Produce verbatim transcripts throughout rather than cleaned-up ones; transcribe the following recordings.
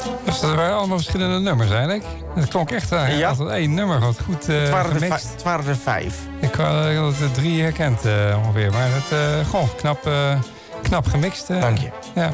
Dus dat waren allemaal verschillende nummers eigenlijk. Het klonk echt uh, ja. altijd één nummer wat goed uh, het, waren gemixt. het waren er vijf. Ik had er drie herkend uh, ongeveer. Maar het, uh, goh, knap, uh, knap gemixt. Uh, Dank je. Ja.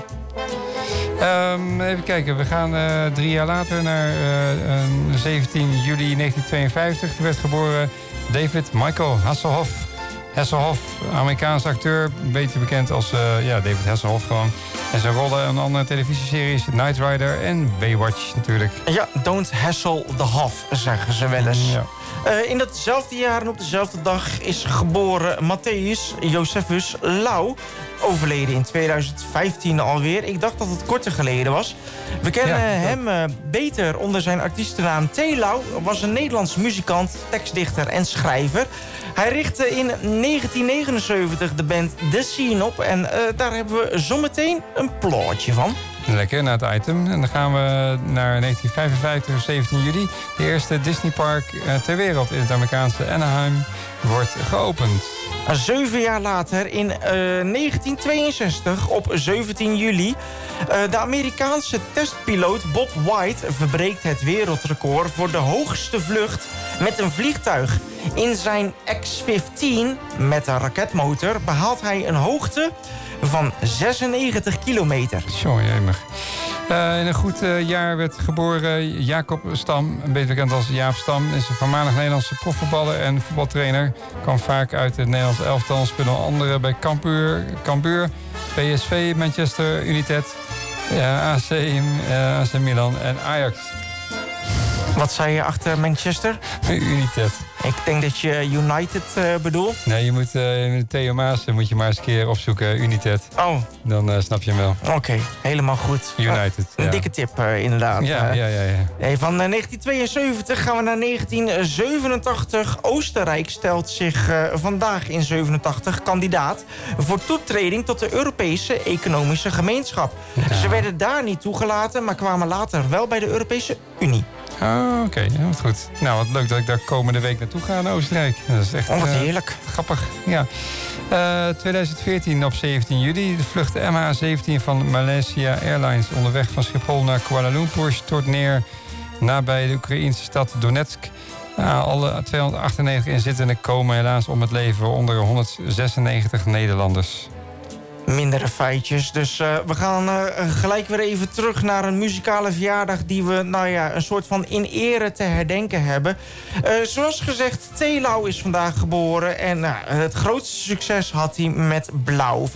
Um, even kijken, we gaan uh, drie jaar later naar uh, zeventien juli negentien tweeënvijftig. Toen werd geboren David Michael Hasselhoff. Hasselhoff, Amerikaanse acteur, beter bekend als uh, ja, David Hasselhoff gewoon. En zijn rollen in andere televisieseries, Knight Rider en Baywatch natuurlijk. Ja, don't hassle the Hoff, zeggen ze wel eens. Ja. Uh, in datzelfde jaar en op dezelfde dag is geboren Matthäus Josephus Lau. Overleden in tweeduizend vijftien alweer. Ik dacht dat het korter geleden was. We kennen ja, hem uh, beter onder zijn artiestennaam T. Lau. Was een Nederlands muzikant, tekstdichter en schrijver. Hij richtte in negentien negenenzeventig de band The Scene op. En uh, daar hebben we zometeen een plaatje van. Lekker, naar het item. En dan gaan we naar negentien vijfenvijftig, zeventien juli. De eerste Disneypark uh, ter wereld in het Amerikaanse Anaheim wordt geopend. Zeven jaar later, in uh, negentien tweeënzestig, op zeventien juli... Uh, de Amerikaanse testpiloot Bob White verbreekt het wereldrecord voor de hoogste vlucht met een vliegtuig. In zijn X vijftien met een raketmotor behaalt hij een hoogte van zesennegentig kilometer. Zo, jemig. Uh, in een goed uh, jaar werd geboren Jacob Stam, een beter bekend als Jaap Stam. Is een voormalig Nederlandse profvoetballer en voetbaltrainer. Kwam vaak uit het Nederlands elftal, speelde onder andere bij Cambuur, Cambuur, P S V, Manchester United, ja, A C, uh, A C Milan en Ajax. Wat zei je achter Manchester? United. Ik denk dat je United uh, bedoelt. Nee, je moet uh, Theo Maas moet je maar eens een keer opzoeken, United. Oh. Dan uh, snap je hem wel. Oké, okay, helemaal goed. United, uh, Een ja. dikke tip, uh, inderdaad. Ja, ja, ja. ja. Hey, van uh, negentien tweeënzeventig gaan we naar negentien zevenentachtig. Oostenrijk stelt zich uh, vandaag in zevenentachtig kandidaat voor toetreding tot de Europese Economische Gemeenschap. Ja. Ze werden daar niet toegelaten, maar kwamen later wel bij de Europese Unie. Oh, oké. Okay. Ja, wat goed. Nou, wat leuk dat ik daar komende week naartoe ga naar Oostenrijk. Dat is echt oh, wat uh, heerlijk. Grappig, ja. Uh, tweeduizend veertien op zeventien juli. De vlucht M H zeventien van Malaysia Airlines onderweg van Schiphol naar Kuala Lumpur stort neer nabij de Oekraïnse stad Donetsk. Uh, alle tweehonderdachtennegentig inzittenden komen helaas om het leven, onder honderdzesennegentig Nederlanders. Mindere feitjes. Dus uh, we gaan uh, gelijk weer even terug naar een muzikale verjaardag die we, nou ja, een soort van in ere te herdenken hebben. Uh, zoals gezegd, T. Lau is vandaag geboren en uh, het grootste succes had hij met Blauw.